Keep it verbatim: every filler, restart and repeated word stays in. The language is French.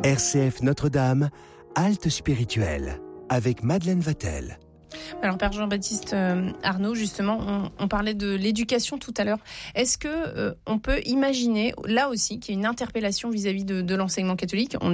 R C F Notre-Dame, halte spirituelle, avec Madeleine Vatel. Alors Père Jean-Baptiste euh, Arnaud, justement, on, on parlait de l'éducation tout à l'heure. Est-ce que euh, on peut imaginer, là aussi, qu'il y a une interpellation vis-à-vis de, de l'enseignement catholique ? On